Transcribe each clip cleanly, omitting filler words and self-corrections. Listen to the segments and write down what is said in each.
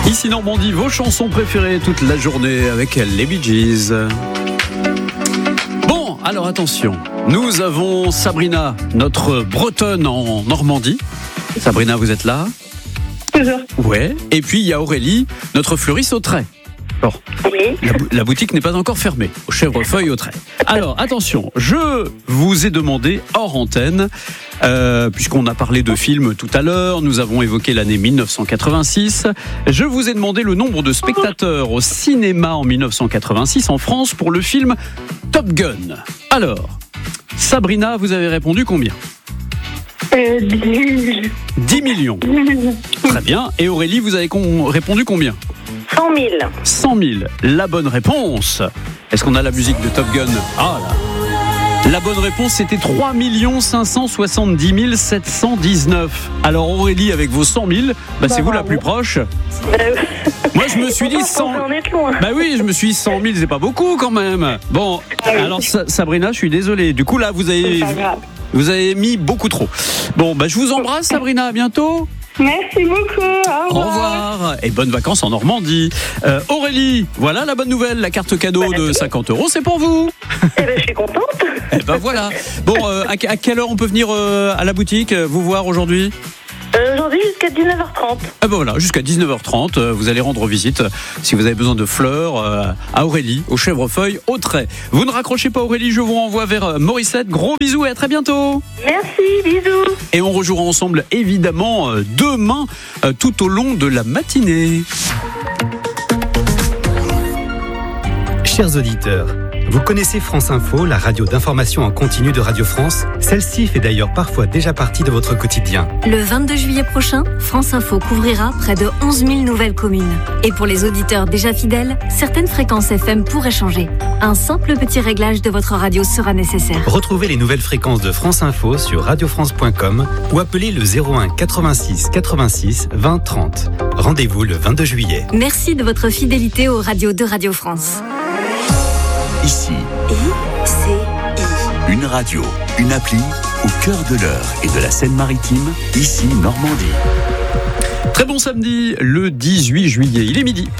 Ici Normandie, vos chansons préférées toute la journée avec les Bee Gees. Bon, alors attention, nous avons Sabrina, notre bretonne en Normandie. Sabrina, vous êtes là ? Toujours. Ouais. Et puis il y a Aurélie, notre fleuriste au trait. Bon. Oui. La boutique n'est pas encore fermée, au chèvrefeuille au trait. Alors, attention, je vous ai demandé hors antenne, puisqu'on a parlé de films tout à l'heure, nous avons évoqué l'année 1986, je vous ai demandé le nombre de spectateurs au cinéma en 1986 en France pour le film Top Gun. Alors, Sabrina, vous avez répondu combien ? 10 millions. Très bien. Et Aurélie, vous avez répondu combien ? 100 000. 100 000. La bonne réponse. Est-ce qu'on a la musique de Top Gun ? Ah là. La bonne réponse, c'était 3 570 719. Alors Aurélie, avec vos 100 000, c'est vous la plus proche. Moi, je me suis dit 100 000. Bah oui, je me suis dit 100 000, c'est pas beaucoup quand même. Bon, alors Sabrina, je suis désolé. Du coup, là, vous avez mis beaucoup trop. Bon, je vous embrasse, Sabrina. À bientôt. Merci beaucoup. Au revoir. Et bonnes vacances en Normandie. Aurélie, voilà la bonne nouvelle. La carte cadeau de 50 €, c'est pour vous. Je suis contente. Voilà. Bon, à quelle heure on peut venir à la boutique vous voir aujourd'hui ? Aujourd'hui jusqu'à 19h30. Voilà, jusqu'à 19h30, vous allez rendre visite si vous avez besoin de fleurs à Aurélie, au chèvrefeuille, au trait. Vous ne raccrochez pas Aurélie, je vous renvoie vers Morissette. Gros bisous et à très bientôt. Merci, bisous. Et on rejouera ensemble évidemment demain tout au long de la matinée. Chers auditeurs, vous connaissez France Info, la radio d'information en continu de Radio France ? Celle-ci fait d'ailleurs parfois déjà partie de votre quotidien. Le 22 juillet prochain, France Info couvrira près de 11 000 nouvelles communes. Et pour les auditeurs déjà fidèles, certaines fréquences FM pourraient changer. Un simple petit réglage de votre radio sera nécessaire. Retrouvez les nouvelles fréquences de France Info sur radiofrance.com ou appelez le 01 86 86 20 30. Rendez-vous le 22 juillet. Merci de votre fidélité aux radios de Radio France. Ici, ICI. une radio, une appli au cœur de l'Eure et de la Seine-Maritime, ici Normandie. Très bon samedi, le 18 juillet, il est midi.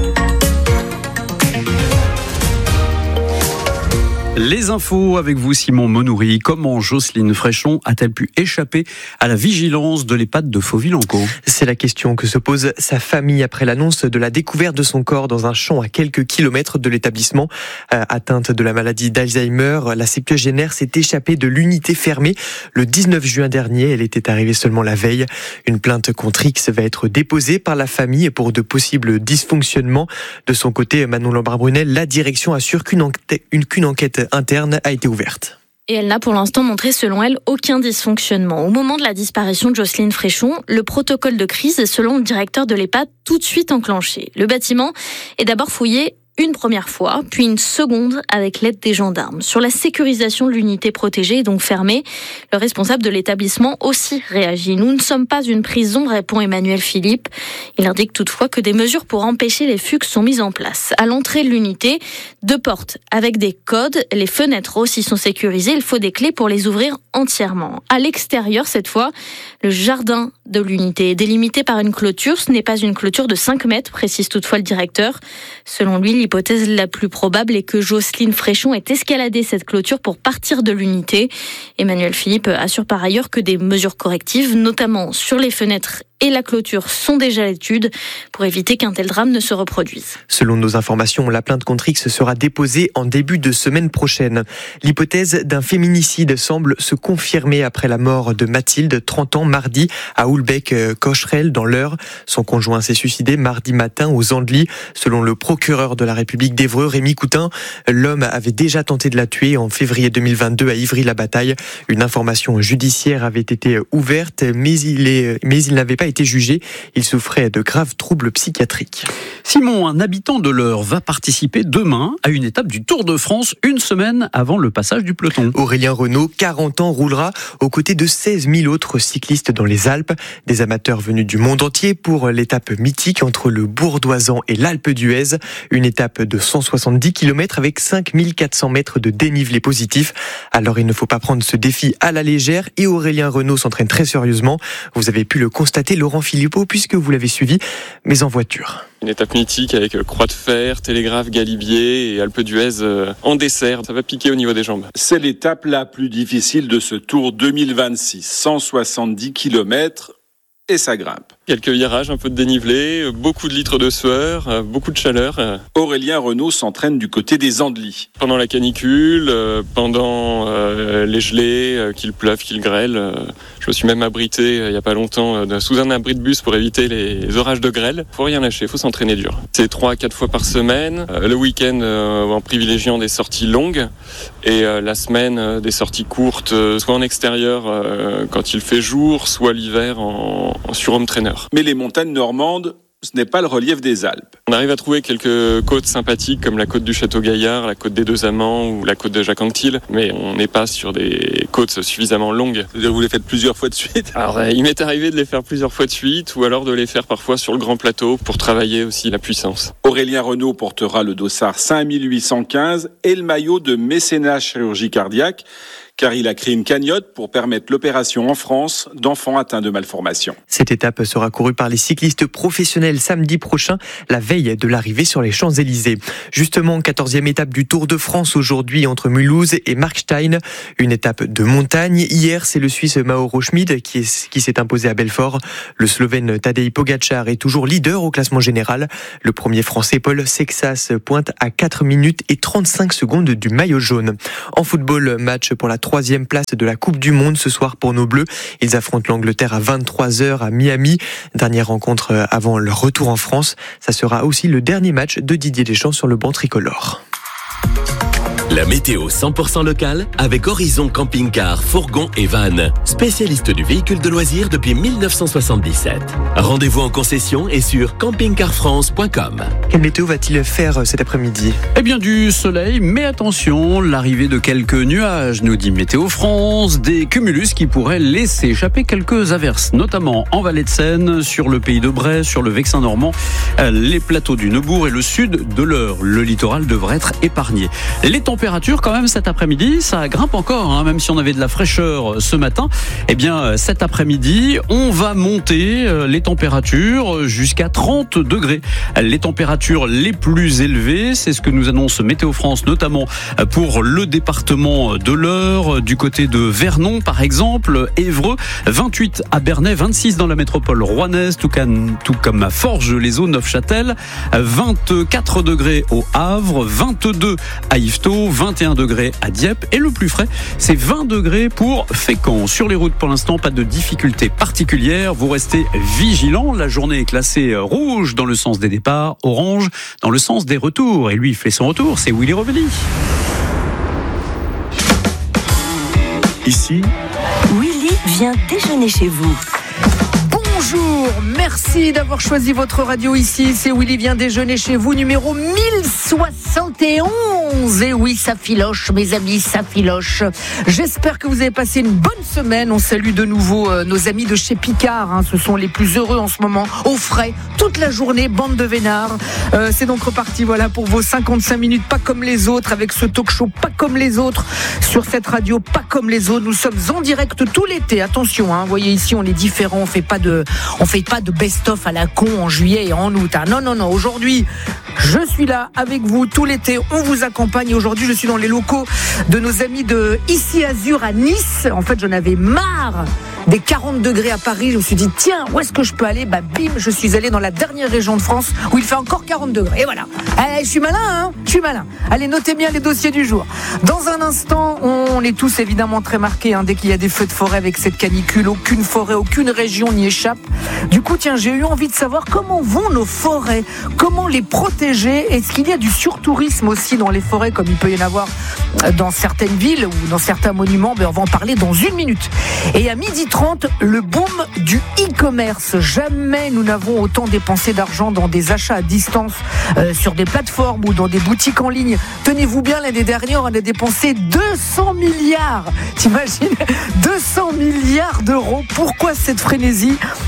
Les infos avec vous, Simon Monoury. Comment Jocelyne Fréchon a-t-elle pu échapper à la vigilance de l'EHPAD de Fauville-en-Caux ? C'est la question que se pose sa famille après l'annonce de la découverte de son corps dans un champ à quelques kilomètres de l'établissement. Atteinte de la maladie d'Alzheimer, la septuagénaire s'est échappée de l'unité fermée le 19 juin dernier. Elle était arrivée seulement la veille. Une plainte contre X va être déposée par la famille pour de possibles dysfonctionnements. De son côté, Manon Lambert-Brunel, la direction assure qu'une enquête interne a été ouverte. Et elle n'a pour l'instant montré, selon elle, aucun dysfonctionnement. Au moment de la disparition de Jocelyne Fréchon, le protocole de crise est, selon le directeur de l'EHPAD, tout de suite enclenché. Le bâtiment est d'abord fouillé une première fois, puis une seconde avec l'aide des gendarmes. Sur la sécurisation de l'unité protégée et donc fermée, le responsable de l'établissement aussi réagit. Nous ne sommes pas une prison, répond Emmanuel Philippe. Il indique toutefois que des mesures pour empêcher les fugues sont mises en place. À l'entrée de l'unité, 2 portes avec des codes. Les fenêtres aussi sont sécurisées. Il faut des clés pour les ouvrir entièrement. À l'extérieur, cette fois, le jardin de l'unité est délimité par une clôture. Ce n'est pas une clôture de 5 mètres, précise toutefois le directeur. Selon lui, l'hypothèse la plus probable est que Jocelyne Fréchon ait escaladé cette clôture pour partir de l'unité. Emmanuel Philippe assure par ailleurs que des mesures correctives, notamment sur les fenêtres et la clôture, sont déjà à l'étude pour éviter qu'un tel drame ne se reproduise. Selon nos informations, la plainte contre X sera déposée en début de semaine prochaine. L'hypothèse d'un féminicide semble se confirmer après la mort de Mathilde, 30 ans, mardi, à Houlbec-Cocherel, dans l'Eure. Son conjoint s'est suicidé mardi matin aux Andelys. Selon le procureur de la République d'Évreux, Rémi Coutin, l'homme avait déjà tenté de la tuer en février 2022 à Ivry-la-Bataille. Une information judiciaire avait été ouverte, mais il n'avait pas été jugé. Il souffrait de graves troubles psychiatriques. Simon, un habitant de l'Eure, va participer demain à une étape du Tour de France, une semaine avant le passage du peloton. Aurélien Renaud, 40 ans, roulera aux côtés de 16 000 autres cyclistes dans les Alpes. Des amateurs venus du monde entier pour l'étape mythique entre le Bourdoisan et l'Alpe d'Huez. Une étape de 170 km avec 5 400 mètres de dénivelé positif. Alors il ne faut pas prendre ce défi à la légère et Aurélien Renaud s'entraîne très sérieusement. Vous avez pu le constater rencontrer Laurent Philippot puisque vous l'avez suivi, mais en voiture. Une étape mythique avec Croix de Fer, Télégraphe, Galibier et Alpe d'Huez en dessert. Ça va piquer au niveau des jambes. C'est l'étape la plus difficile de ce Tour 2026. 170 km et ça grimpe. Quelques virages, un peu de dénivelé, beaucoup de litres de sueur, beaucoup de chaleur. Aurélien Renaud s'entraîne du côté des Andelys. Pendant la canicule, pendant les gelées, qu'il pleuve, qu'il grêle, je me suis même abrité il n'y a pas longtemps sous un abri de bus pour éviter les orages de grêle. Faut rien lâcher, faut s'entraîner dur. C'est 3 à 4 fois par semaine, le week-end en privilégiant des sorties longues et la semaine des sorties courtes, soit en extérieur quand il fait jour, soit l'hiver sur home trainer. Mais les montagnes normandes, ce n'est pas le relief des Alpes. On arrive à trouver quelques côtes sympathiques comme la côte du Château-Gaillard, la côte des Deux Amants ou la côte de Jacques-Anquetil, mais on n'est pas sur des côtes suffisamment longues. C'est-à-dire que vous les faites plusieurs fois de suite? Alors, il m'est arrivé de les faire plusieurs fois de suite ou alors de les faire parfois sur le grand plateau pour travailler aussi la puissance. Aurélien Renaud portera le dossard 5815 et le maillot de mécénat chirurgie cardiaque, car il a créé une cagnotte pour permettre l'opération en France d'enfants atteints de malformations. Cette étape sera courue par les cyclistes professionnels samedi prochain, la veille de l'arrivée sur les Champs-Élysées. Justement, 14e étape du Tour de France aujourd'hui entre Mulhouse et Markstein. Une étape de montagne. Hier, c'est le Suisse Mauro Schmid qui s'est imposé à Belfort. Le Slovène Tadej Pogačar est toujours leader au classement général. Le premier Français Paul Sexas pointe à 4 minutes et 35 secondes du maillot jaune. En football, match pour la 3e place de la Coupe du Monde ce soir pour nos Bleus. Ils affrontent l'Angleterre à 23h à Miami. Dernière rencontre avant leur retour en France. Ça sera aussi le dernier match de Didier Deschamps sur le banc tricolore. La météo 100% locale avec Horizon Camping-Car, Fourgon et Van. Spécialiste du véhicule de loisirs depuis 1977. Rendez-vous en concession et sur campingcarfrance.com. Quelle météo va-t-il faire cet après-midi ? Eh bien du soleil, mais attention, l'arrivée de quelques nuages, nous dit Météo France, des cumulus qui pourraient laisser échapper quelques averses, notamment en Vallée de Seine, sur le pays de Bray, sur le Vexin normand, les plateaux du Neubourg et le sud de l'Eure. Le littoral devrait être épargné. Les températures quand même cet après-midi, ça grimpe encore, hein, même si on avait de la fraîcheur ce matin. Eh bien cet après-midi, on va monter les températures jusqu'à 30 degrés. Les températures les plus élevées, c'est ce que nous annonce Météo France, notamment pour le département de l'Eure, du côté de Vernon par exemple, Évreux, 28 à Bernay, 26 dans la métropole rouennaise, tout comme à Forges-les-Eaux, Neufchâtel, 24 degrés au Havre, 22 à Yvetot, 21 degrés à Dieppe et le plus frais, c'est 20 degrés pour Fécamp. Sur les routes, pour l'instant, pas de difficultés particulières. Vous restez vigilants. La journée est classée rouge dans le sens des départs, orange dans le sens des retours. Et lui, il fait son retour, c'est Willy Rovelli. Ici, Willy vient déjeuner chez vous. Bonjour, merci d'avoir choisi votre radio ici. C'est Willy vient déjeuner chez vous, numéro 1071. Et oui, ça filoche, mes amis, ça filoche. J'espère que vous avez passé une bonne semaine. On salue de nouveau nos amis de chez Picard. Hein. Ce sont les plus heureux en ce moment, au frais, toute la journée, bande de vénards. C'est donc reparti, voilà, pour vos 55 minutes, pas comme les autres, avec ce talk show pas comme les autres, sur cette radio pas comme les autres. Nous sommes en direct tout l'été. Attention, hein, vous voyez ici, on est différents, on fait pas de best-of à la con en juillet et en août. Hein. Non. Aujourd'hui, je suis là avec vous tout l'été. On vous accompagne. Aujourd'hui, je suis dans les locaux de nos amis de Ici Azur à Nice. En fait, j'en avais marre des 40 degrés à Paris. Je me suis dit, tiens, où est-ce que je peux aller ? Bah, bim, je suis allé dans la dernière région de France où il fait encore 40 degrés. Et voilà. Allez, je suis malin, hein ? Je suis malin. Allez, notez bien les dossiers du jour. Dans un instant, on est tous évidemment très marqués, hein, dès qu'il y a des feux de forêt avec cette canicule. Aucune forêt, aucune région n'y échappe. Du coup, tiens, j'ai eu envie de savoir comment vont nos forêts, comment les protéger. Est-ce qu'il y a du surtourisme aussi dans les forêts, comme il peut y en avoir dans certaines villes ou dans certains monuments? On va en parler dans une minute. Et à 12h30, le boom du e-commerce. Jamais nous n'avons autant dépensé d'argent dans des achats à distance sur des plateformes ou dans des boutiques en ligne. Tenez-vous bien, l'année dernière, on a dépensé 200 milliards. T'imagines ? 200 milliards d'euros. Pourquoi cette frénésie ?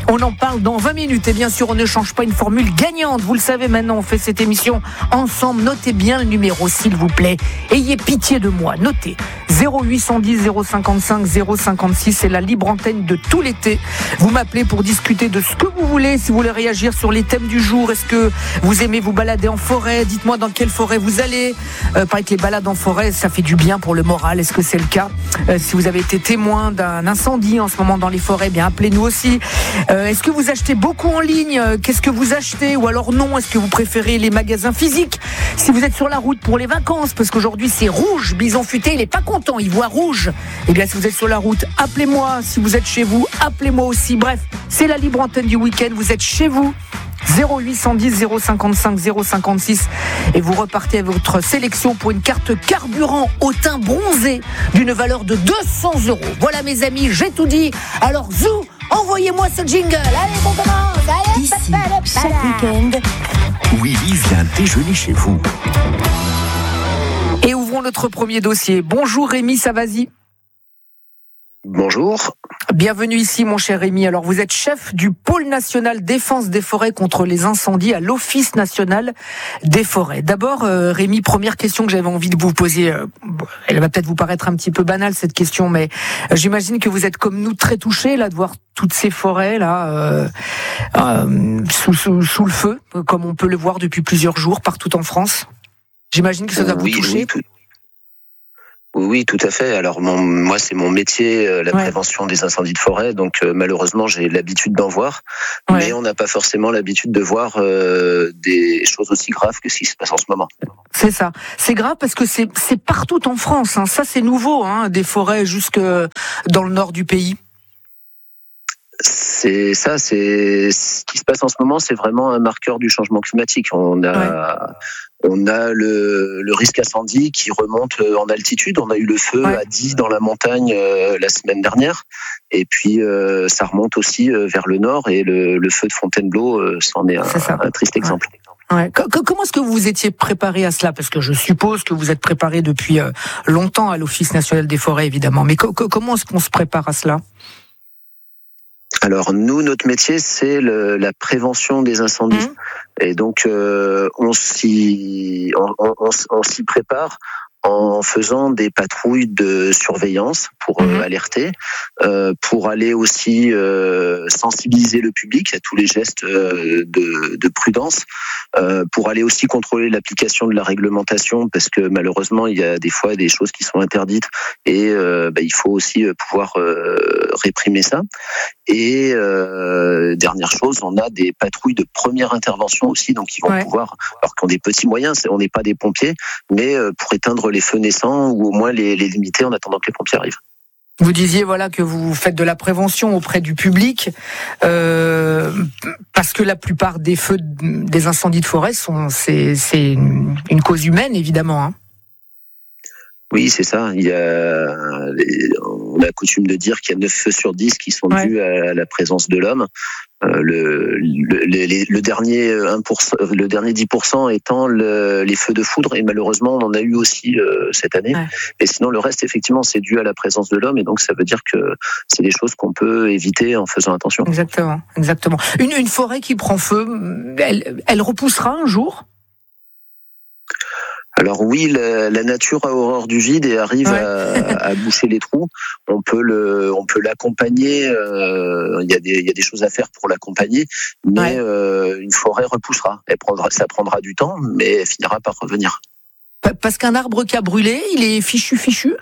On en parle dans 20 minutes et bien sûr on ne change pas une formule gagnante. Vous le savez maintenant, on fait cette émission ensemble. Notez bien le numéro s'il vous plaît. Ayez pitié de moi, notez 0810 055 056, c'est la libre antenne de tout l'été. Vous m'appelez pour discuter de ce que vous voulez, si vous voulez réagir sur les thèmes du jour. Est-ce que vous aimez vous balader en forêt? Dites-moi dans quelle forêt vous allez. Paraît que les balades en forêt, ça fait du bien pour le moral. Est-ce que c'est le cas? Si vous avez été témoin d'un incendie en ce moment dans les forêts, bien appelez-nous aussi. Est-ce que vous achetez beaucoup en ligne? Qu'est-ce que vous achetez? Ou alors non, est-ce que vous préférez les magasins physiques? Si vous êtes sur la route pour les vacances, parce qu'aujourd'hui c'est rouge, Bison Futé, il est pas content, il voit rouge. Eh bien, si vous êtes sur la route, appelez-moi. Si vous êtes chez vous, appelez-moi aussi. Bref, c'est la libre antenne du week-end. Vous êtes chez vous. 0810 055 056 et vous repartez avec votre sélection pour une carte carburant au teint bronzé d'une valeur de 200 €. Voilà mes amis, j'ai tout dit. Alors zou, envoyez-moi ce jingle. Allez, on commence. Allez, ici, chaque week-end, Willy vient déjeuner chez vous. Et ouvrons notre premier dossier. Bonjour Rémi Savasi. Bonjour. Bienvenue ici mon cher Rémi. Alors vous êtes chef du pôle national défense des forêts contre les incendies à l'Office national des forêts. D'abord Rémi, première question que j'avais envie de vous poser. Elle va peut-être vous paraître un petit peu banale cette question, mais j'imagine que vous êtes comme nous très touchés là de voir toutes ces forêts là sous le feu, comme on peut le voir depuis plusieurs jours partout en France. J'imagine que ça doit vous toucher. Oui, tout à fait. Alors moi, c'est mon métier, la prévention des incendies de forêt. Donc malheureusement, j'ai l'habitude d'en voir, mais on n'a pas forcément l'habitude de voir des choses aussi graves que ce qui se passe en ce moment. C'est ça. C'est grave parce que c'est partout en France. Hein. Ça, c'est nouveau, hein, des forêts jusque dans le nord du pays. C'est ça, c'est ce qui se passe en ce moment. C'est vraiment un marqueur du changement climatique. On a le risque incendie qui remonte en altitude. On a eu le feu à 10 dans la montagne la semaine dernière. Et puis, ça remonte aussi vers le nord. Et le feu de Fontainebleau, c'en est un triste exemple. Ouais. Comment est-ce que vous vous étiez préparé à cela? Parce que je suppose que vous êtes préparé depuis longtemps à l'Office national des forêts, évidemment. Mais comment est-ce qu'on se prépare à cela? Alors nous, notre métier, c'est la prévention des incendies. Et donc on s'y prépare en faisant des patrouilles de surveillance pour alerter, pour aller aussi sensibiliser le public à tous les gestes de prudence, pour aller aussi contrôler l'application de la réglementation, parce que malheureusement il y a des fois des choses qui sont interdites et il faut aussi pouvoir réprimer ça. Et dernière chose, on a des patrouilles de première intervention aussi, donc qui vont pouvoir, alors qu'on a des petits moyens, on n'est pas des pompiers, mais pour éteindre les feux naissants ou au moins les limiter en attendant que les pompiers arrivent. Vous disiez que vous faites de la prévention auprès du public parce que la plupart des feux, des incendies de forêt c'est une cause humaine évidemment. Hein. Oui, c'est ça. On a coutume de dire qu'il y a 9 feux sur 10 qui sont dus à la présence de l'homme. Le dernier 10% étant les feux de foudre, et malheureusement on en a eu aussi cette année. Et sinon le reste effectivement c'est dû à la présence de l'homme, et donc ça veut dire que c'est des choses qu'on peut éviter en faisant attention. Exactement. Une forêt qui prend feu, elle repoussera un jour? Alors oui, la nature a horreur du vide et arrive à boucher les trous. On peut l'accompagner. Il y a des choses à faire pour l'accompagner, mais une forêt repoussera. Ça prendra du temps, mais elle finira par revenir. Parce qu'un arbre qui a brûlé, il est fichu,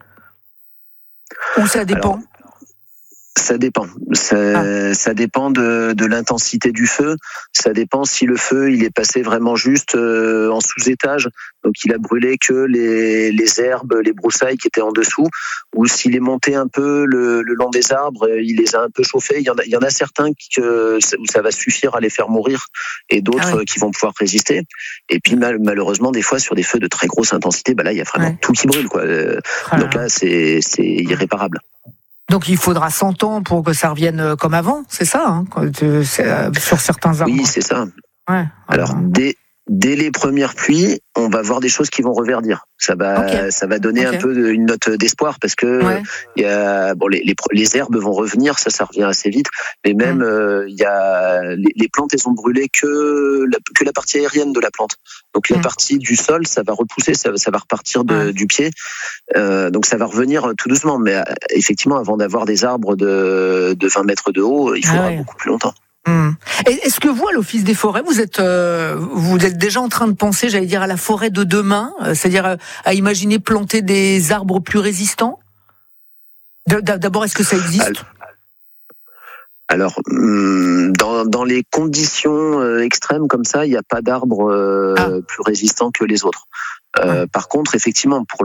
ou ça dépend? Alors, ça dépend. Ça dépend de l'intensité du feu. Ça dépend si le feu il est passé vraiment juste en sous-étage, donc il a brûlé que les herbes, les broussailles qui étaient en dessous, ou s'il est monté un peu le long des arbres, il les a un peu chauffés. Il y en a certains où ça va suffire à les faire mourir, et d'autres qui vont pouvoir résister. Et puis malheureusement, des fois sur des feux de très grosse intensité, là il y a vraiment tout qui brûle, quoi. Donc là c'est irréparable. Donc il faudra 100 ans pour que ça revienne comme avant, c'est ça, hein, sur certains arbres. Oui, c'est ça. Alors dès les premières pluies, on va voir des choses qui vont reverdir. Ça va donner un peu une note d'espoir parce que il y a les herbes vont revenir, ça revient assez vite. Mais même il y a les plantes, elles ont brûlé que la partie aérienne de la plante. Donc la partie du sol, ça va repousser, ça va repartir du pied. Donc ça va revenir tout doucement. Mais effectivement, avant d'avoir des arbres de 20 mètres de haut, il faudra beaucoup plus longtemps. Est-ce que vous, à l'Office des forêts, vous êtes déjà en train de penser, j'allais dire, à la forêt de demain, c'est-à-dire à imaginer planter des arbres plus résistants ? D'abord, est-ce que ça existe ? Alors, dans les conditions extrêmes comme ça, il n'y a pas d'arbres plus résistants que les autres. Par contre, effectivement, pour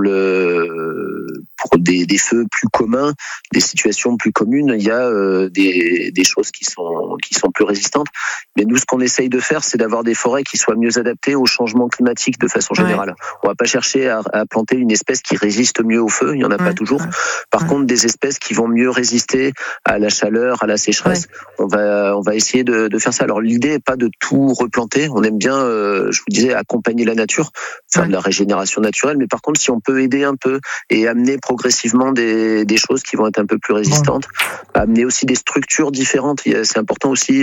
des feux plus communs, des situations plus communes, il y a des choses qui sont plus résistantes. Mais nous, ce qu'on essaye de faire, c'est d'avoir des forêts qui soient mieux adaptées au changement climatique de façon générale. On va pas chercher à planter une espèce qui résiste mieux au feu, il y en a pas toujours. Par contre, des espèces qui vont mieux résister à la chaleur, à la sécheresse, on va essayer de faire ça. Alors l'idée n'est pas de tout replanter. On aime bien, je vous disais, accompagner la nature, faire de la régénération naturelle. Mais par contre, si on peut aider un peu et amener progressivement des choses qui vont être un peu plus résistantes, amener aussi des structures différentes. C'est important aussi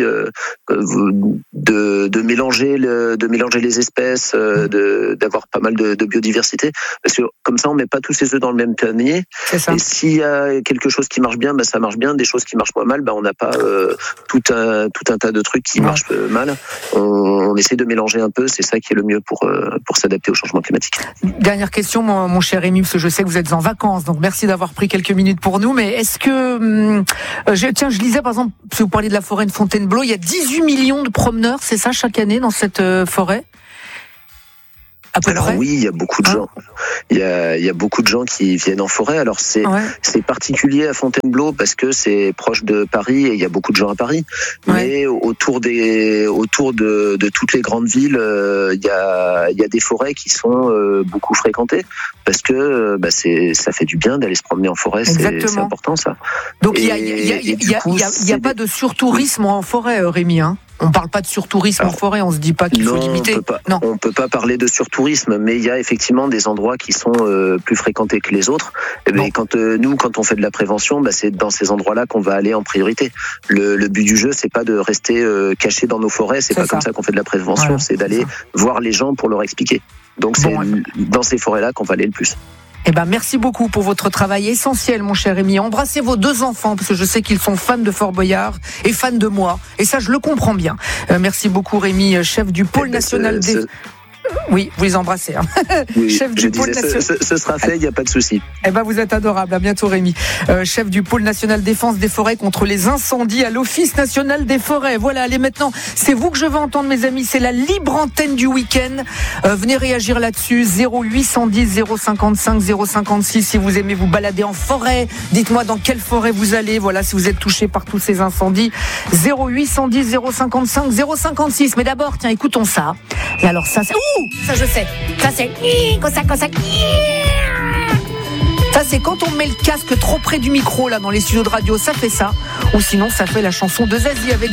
de mélanger les espèces, d'avoir pas mal de biodiversité, parce que comme ça on met pas tous ses œufs dans le même panier. Et s'il y a quelque chose qui marche bien, ça marche bien. Des choses qui marchent moins mal, on n'a pas tout un tas de trucs qui marchent mal. On essaie de mélanger un peu. C'est ça qui est le mieux pour s'adapter au changement climatique. Dernière question, mon cher Rémi, parce que je sais que vous êtes en vacances, donc merci d'avoir pris quelques minutes pour nous. Mais est-ce que je lisais par exemple, si vous parliez de la forêt de Fontainebleau, il y a 18 millions de promeneurs, c'est ça, chaque année dans cette forêt ? Alors oui, il y a beaucoup de gens. Il y a beaucoup de gens qui viennent en forêt. Alors c'est particulier à Fontainebleau parce que c'est proche de Paris et il y a beaucoup de gens à Paris. Mais autour de toutes les grandes villes, il y a des forêts qui sont beaucoup fréquentées parce que ça fait du bien d'aller se promener en forêt. C'est important ça. Donc il y a pas de surtourisme en forêt, Rémi, hein ? On ne parle pas de surtourisme en forêt, on ne se dit pas qu'il faut limiter. On ne peut pas parler de surtourisme, mais il y a effectivement des endroits qui sont plus fréquentés que les autres. Mais quand on fait de la prévention, c'est dans ces endroits-là qu'on va aller en priorité. Le but du jeu, c'est pas de rester caché dans nos forêts, c'est pas comme ça qu'on fait de la prévention, c'est d'aller voir les gens pour leur expliquer. Donc c'est dans ces forêts-là qu'on va aller le plus. Merci beaucoup pour votre travail essentiel, mon cher Rémi. Embrassez vos 2 enfants, parce que je sais qu'ils sont fans de Fort Boyard et fans de moi. Et ça, je le comprends bien. Merci beaucoup, Rémi, chef du pôle national des... Oui, vous les embrassez. Oui, chef du pôle national. Ce sera fait, il n'y a pas de souci. Vous êtes adorable. À bientôt, Rémi. Chef du pôle national défense des forêts contre les incendies à l'Office national des forêts. Voilà, allez maintenant, c'est vous que je veux entendre, mes amis. C'est la libre antenne du week-end. Venez réagir là-dessus. 0810 055 056. Si vous aimez vous balader en forêt, dites-moi dans quelle forêt vous allez. Voilà, si vous êtes touché par tous ces incendies. 0810 055 056. Mais d'abord, tiens, écoutons ça. Et alors ça, c'est... Ça je sais. Ça c'est Ça c'est quand on met le casque trop près du micro là dans les studios de radio, ça fait ça. Ou sinon ça fait la chanson de Zazie avec